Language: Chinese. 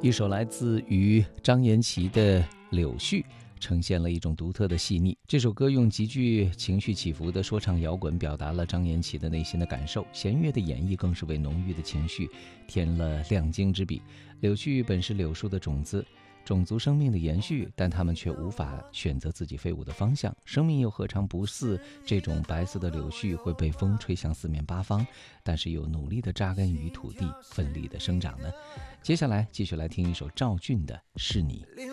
一首来自于张颜齐的《柳絮》，呈现了一种独特的细腻。这首歌用极具情绪起伏的说唱摇滚表达了张颜齐的内心的感受，弦乐的演绎更是为浓郁的情绪添了亮晶之笔。柳絮本是柳树的种子，种族生命的延续，但他们却无法选择自己飞舞的方向。生命又何尝不似这种白色的柳絮，会被风吹向四面八方，但是又努力地扎根于土地，奋力地生长呢？接下来继续来听一首赵俊的《是你》。